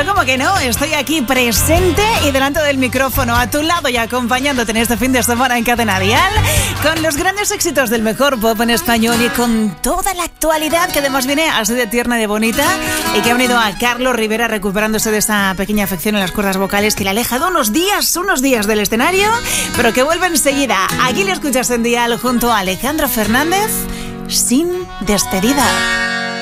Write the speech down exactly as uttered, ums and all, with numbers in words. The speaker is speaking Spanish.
No, como que no, estoy aquí presente y delante del micrófono, a tu lado y acompañándote en este fin de semana en Cadena Dial, con los grandes éxitos del mejor pop en español y con toda la actualidad que además viene así de tierna y de bonita, y que ha venido a Carlos Rivera recuperándose de esa pequeña afección en las cuerdas vocales que le ha alejado unos días, unos días del escenario, pero que vuelve enseguida. Aquí le escuchas en Dial junto a Alejandro Fernández, Sin Despedida.